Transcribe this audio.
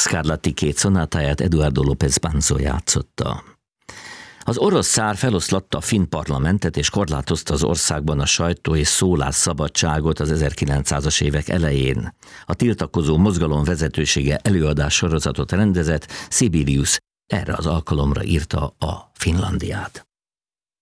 Scarlatti 2 szonátáját Eduardo López Banzo játszotta. Az orosz cár feloszlatta a finn parlamentet és korlátozta az országban a sajtó- és szólásszabadságot az 1900-as évek elején. A tiltakozó mozgalom vezetősége előadás sorozatot rendezett, Sibelius erre az alkalomra írta a Finlandiát.